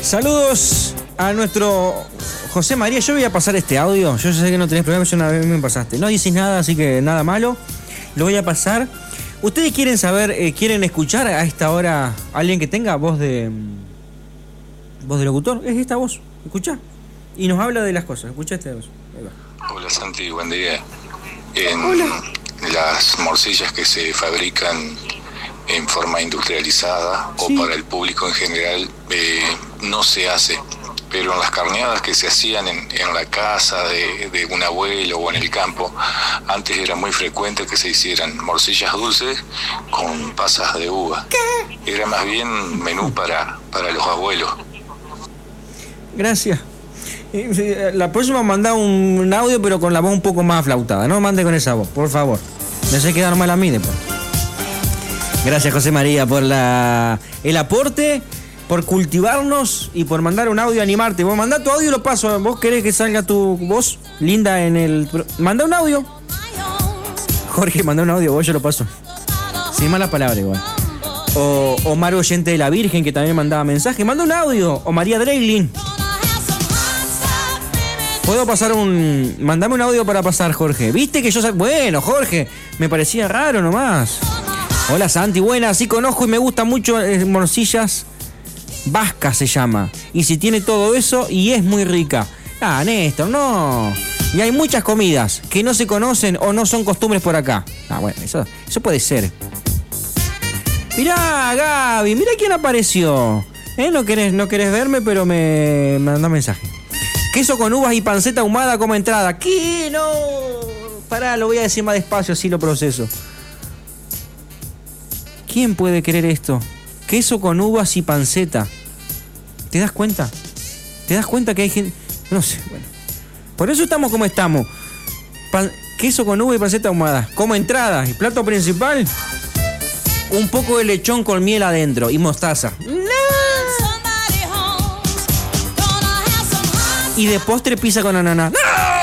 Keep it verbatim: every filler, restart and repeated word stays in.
Saludos a nuestro José María. Yo voy a pasar este audio. Yo sé que no tenés problema, yo una vez me pasaste. No dices nada, así que nada malo. Lo voy a pasar. ¿Ustedes quieren saber, eh, quieren escuchar a esta hora a alguien que tenga voz de... voz de locutor? Es esta voz. Escuchá. Y nos habla de las cosas. Escuchá esta voz. Ahí va. Hola Santi, buen día. En Hola. las morcillas que se fabrican en forma industrializada Sí. o para el público en general eh, no se hace, pero en las carneadas que se hacían en, en la casa de, de un abuelo o en el campo, antes era muy frecuente que se hicieran morcillas dulces con pasas de uva. ¿Qué? Era más bien menú para, para los abuelos. Gracias. Eh, La próxima manda un audio, pero con la voz un poco más aflautada. No mande con esa voz, por favor. Me sé quedar mal a mí después. Gracias, José María, por la el aporte, por cultivarnos y por mandar un audio, animarte. Vos mandá tu audio y lo paso. ¿Vos querés que salga tu voz linda en el... Manda un audio. Jorge, manda un audio, vos yo lo paso. Sin malas palabras igual. O Omar Oyente de la Virgen, que también mandaba mensaje. Manda un audio. O María Dreglin. Puedo pasar un... Mandame un audio para pasar, Jorge. ¿Viste que yo... sa- Bueno, Jorge, me parecía raro nomás. Hola, Santi. Buena, sí conozco y me gustan mucho eh, morcillas vascas se llama. Y si tiene todo eso y es muy rica. Ah, Néstor, no. Y hay muchas comidas que no se conocen o no son costumbres por acá. Ah, bueno, eso, eso puede ser. Mirá, Gaby, mirá quién apareció. ¿Eh? No querés, no querés verme, pero me manda mensaje. Queso con uvas y panceta ahumada como entrada. ¿Qué? No. Pará, lo voy a decir más despacio, así lo proceso. ¿Quién puede querer esto? Queso con uvas y panceta. ¿Te das cuenta? ¿Te das cuenta que hay gente...? No sé, bueno. Por eso estamos como estamos. Pan... Queso con uva y panceta ahumada. Como entrada. Y plato principal, un poco de lechón con miel adentro y mostaza. ¡No! Y de postre pizza con ananá. ¡No!